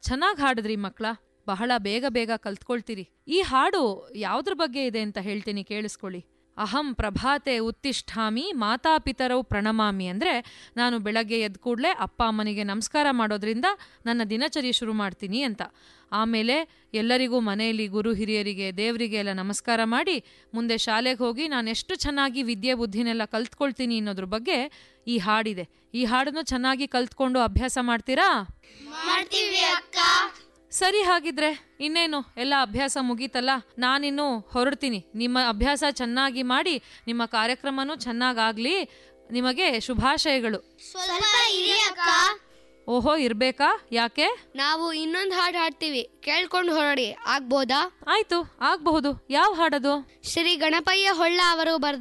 ಚೆನ್ನಾಗಿ ಹಾಡಿದ್ರಿ ಮಕ್ಕಳ. ಬಹಳ ಬೇಗ ಬೇಗ ಕಲ್ತ್ಕೊಳ್ತೀರಿ. ಈ ಹಾಡು ಯಾವ್ದ್ರ ಬಗ್ಗೆ ಇದೆ ಅಂತ ಹೇಳ್ತೀನಿ, ಕೇಳಿಸ್ಕೊಳ್ಳಿ. ಅಹಂ ಪ್ರಭಾತೆ ಉತ್ತಿಷ್ಠಾಮಿ ಮಾತಾಪಿತರೌ ಪ್ರಣಮಾಮಿ ಅಂದರೆ ನಾನು ಬೆಳಗ್ಗೆ ಎದ್ದ ಕೂಡಲೇ ಅಪ್ಪ ಅಮ್ಮನಿಗೆ ನಮಸ್ಕಾರ ಮಾಡೋದ್ರಿಂದ ನನ್ನ ದಿನಚರಿ ಶುರು ಮಾಡ್ತೀನಿ ಅಂತ. ಆಮೇಲೆ ಎಲ್ಲರಿಗೂ ಮನೆಯಲ್ಲಿ ಗುರು ಹಿರಿಯರಿಗೆ ದೇವರಿಗೆ ಎಲ್ಲ ನಮಸ್ಕಾರ ಮಾಡಿ ಮುಂದೆ ಶಾಲೆಗೆ ಹೋಗಿ ನಾನು ಎಷ್ಟು ಚೆನ್ನಾಗಿ ವಿದ್ಯೆ ಬುದ್ಧಿನೆಲ್ಲ ಕಲ್ತ್ಕೊಳ್ತೀನಿ ಅನ್ನೋದ್ರ ಬಗ್ಗೆ ಈ ಹಾಡಿದೆ. ಈ ಹಾಡನ್ನು ಚೆನ್ನಾಗಿ ಕಲ್ತ್ಕೊಂಡು ಅಭ್ಯಾಸ ಮಾಡ್ತೀರಾ? ಸರಿ, ಹಾಗಿದ್ರೆ ಇನ್ನೇನು ಎಲ್ಲ ಅಭ್ಯಾಸ ಮುಗೀತಲ್ಲ, ನಾನಿನ್ನು ಹೊರಡ್ತೀನಿ. ನಿಮ್ಮ ಅಭ್ಯಾಸ ಚೆನ್ನಾಗಿ ಮಾಡಿ ನಿಮ್ಮ ಕಾರ್ಯಕ್ರಮನೂ ಚೆನ್ನಾಗಾಗ್ಲಿ. ನಿಮಗೆ ಶುಭಾಶಯಗಳು. ಓಹೋ, ಇರ್ಬೇಕಾ? ಯಾಕೆ? ನಾವು ಇನ್ನೊಂದು ಹಾಡು ಹಾಡ್ತೀವಿ, ಕೇಳ್ಕೊಂಡು ಹೊರಡಿ. ಆಗ್ಬೋದಾ? ಆಯ್ತು, ಆಗ್ಬಹುದು. ಯಾವ ಹಾಡದು? ಶ್ರೀ ಗಣಪಯ್ಯ ಹೊಳ್ಳ ಅವರು